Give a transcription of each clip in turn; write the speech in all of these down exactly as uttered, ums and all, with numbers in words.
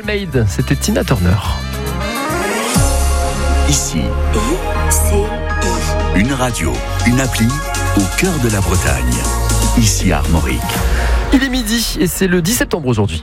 Self-Made, c'était Tina Turner. Ici, I C I. une radio, une appli au cœur de la Bretagne. Ici à Armorique. Il est midi et c'est le dix septembre aujourd'hui.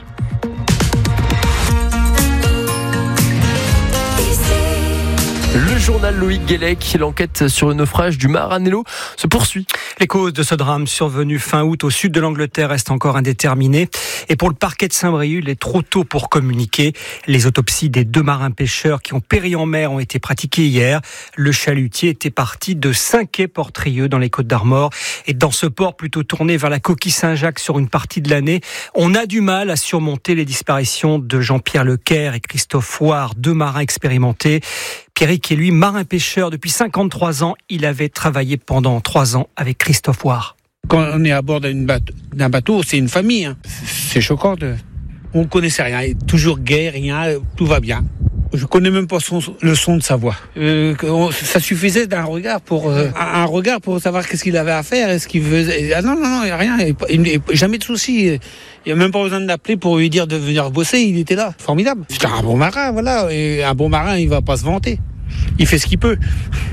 Le journal Loïc Guélec, l'enquête sur le naufrage du Maranello se poursuit. Les causes de ce drame survenu fin août au sud de l'Angleterre restent encore indéterminées. Et pour le parquet de Saint-Brieuc, il est trop tôt pour communiquer. Les autopsies des deux marins pêcheurs qui ont péri en mer ont été pratiquées hier. Le chalutier était parti de Saint-Quay-Portrieux dans les Côtes-d'Armor. Et dans ce port plutôt tourné vers la coquille Saint-Jacques sur une partie de l'année, on a du mal à surmonter les disparitions de Jean-Pierre Lecaire et Christophe Fouard, deux marins expérimentés. Pierrick est lui marin-pêcheur depuis cinquante-trois ans. Il avait travaillé pendant trois ans avec Christophe Fouard. Quand on est à bord d'un bateau, d'un bateau c'est une famille. Hein. C'est choquant. De... On ne connaissait rien. Toujours gai, rien, tout va bien. Je connais même pas son, le son de sa voix. Euh, ça suffisait d'un regard pour euh, un regard pour savoir qu'est-ce qu'il avait à faire, est-ce qu'il faisait. Ah non non non, il y a rien, il, il, jamais de souci. Il y a même pas besoin de l'appeler pour lui dire de venir bosser. Il était là, formidable. C'était un bon marin, voilà. Et un bon marin, il va pas se vanter. Il fait ce qu'il peut.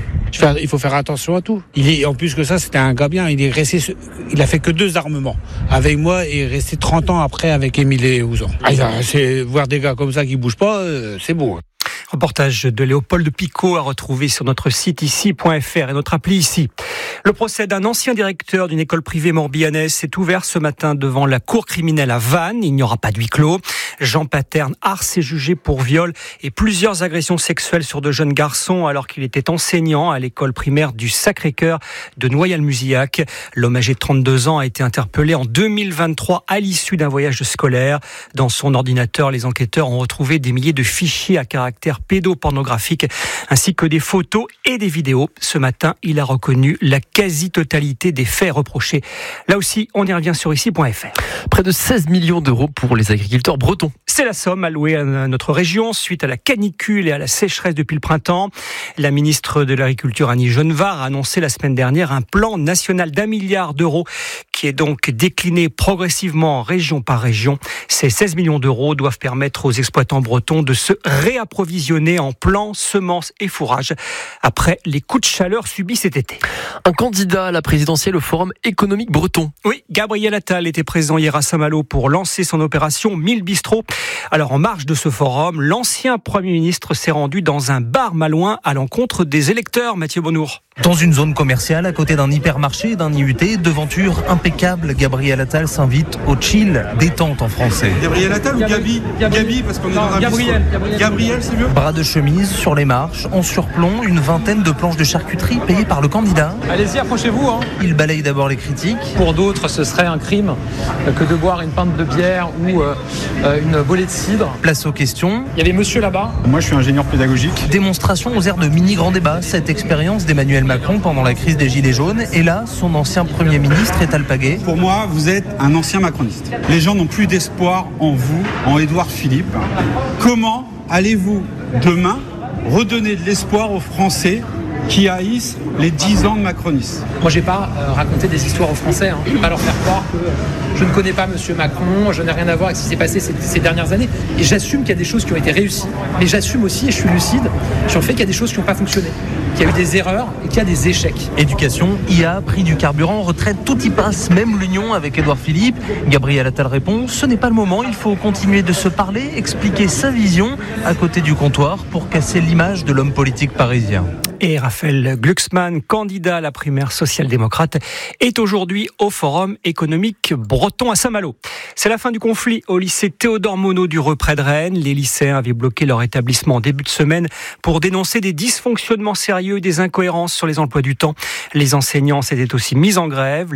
Il faut faire attention à tout. Il est, en plus que ça, c'était un gars bien. Il est resté, il a fait que deux armements avec moi et est resté trente ans après avec Émile et Ouzan. Ah, c'est voir des gars comme ça qui bougent pas, c'est beau. Reportage de Léopold Picot à retrouver sur notre site ici point f r et notre appli ici. Le procès d'un ancien directeur d'une école privée morbihanaise s'est ouvert ce matin devant la cour criminelle à Vannes. Il n'y aura pas de huis clos. Jean Paterne Ars est jugé pour viol et plusieurs agressions sexuelles sur de jeunes garçons alors qu'il était enseignant à l'école primaire du Sacré-Cœur de Noyal-Muzillac. L'homme âgé de trente-deux ans a été interpellé en deux mille vingt-trois à l'issue d'un voyage scolaire. Dans son ordinateur, les enquêteurs ont retrouvé des milliers de fichiers à caractère pédopornographique ainsi que des photos et des vidéos. Ce matin, il a reconnu la quasi-totalité des faits reprochés. Là aussi, on y revient sur ici point f r. Près de seize millions d'euros pour les agriculteurs bretons. C'est la somme allouée à notre région suite à la canicule et à la sécheresse depuis le printemps. La ministre de l'Agriculture, Annie Genevard, a annoncé la semaine dernière un plan national d'un milliard d'euros qui est donc décliné progressivement région par région. Ces seize millions d'euros doivent permettre aux exploitants bretons de se réapprovisionner en plants, semences et fourrages après les coups de chaleur subis cet été. Un candidat à la présidentielle au Forum économique breton. Oui, Gabriel Attal était présent hier à Saint-Malo pour lancer son opération mille bistrots. Alors en marge de ce forum, l'ancien Premier ministre s'est rendu dans un bar malouin à l'encontre des électeurs, Mathieu Bonnour. Dans une zone commerciale à côté d'un hypermarché et d'un I U T, devanture impeccable, Gabriel Attal s'invite au chill, détente en français. Gabriel Attal ou Gabi Gabi, parce qu'on est dans un Gabriel, bistrot. Gabriel, Gabriel, c'est mieux. Bras de chemise sur les marches, en surplomb, une vingtaine de planches de charcuterie payées par le candidat. Allez-y, approchez-vous. Hein. Il balaye d'abord les critiques. Pour d'autres, ce serait un crime que de boire une pinte de bière ou euh, une bolée de cidre. Place aux questions. Il y avait monsieur là-bas. Moi, je suis ingénieur pédagogique. Démonstration aux airs de mini-grand débat. Cette expérience d'Emmanuel Macron pendant la crise des Gilets jaunes. Et là, son ancien Premier ministre est alpagué. Pour moi, vous êtes un ancien macroniste. Les gens n'ont plus d'espoir en vous, en Édouard Philippe. Comment allez-vous, demain, redonner de l'espoir aux Français qui haïssent les dix ans de macronisme? Moi, j'ai pas euh, raconté des histoires aux Français. Hein. Je ne vais pas leur faire croire que je ne connais pas monsieur Macron, je n'ai rien à voir avec ce qui s'est passé ces, ces dernières années. Et j'assume qu'il y a des choses qui ont été réussies. Mais j'assume aussi, et je suis lucide, sur le fait qu'il y a des choses qui n'ont pas fonctionné, qu'il y a eu des erreurs et qu'il y a des échecs. Éducation, I A, prix du carburant, retraite, tout y passe, même l'union avec Édouard Philippe. Gabriel Attal répond, ce n'est pas le moment, il faut continuer de se parler, expliquer sa vision à côté du comptoir pour casser l'image de l'homme politique parisien. Et Raphaël Glucksmann, candidat à la primaire social-démocrate, est aujourd'hui au Forum économique breton à Saint-Malo. C'est la fin du conflit au lycée Théodore Monod du Reux près de Rennes. Les lycéens avaient bloqué leur établissement en début de semaine pour dénoncer des dysfonctionnements sérieux et des incohérences sur les emplois du temps. Les enseignants s'étaient aussi mis en grève.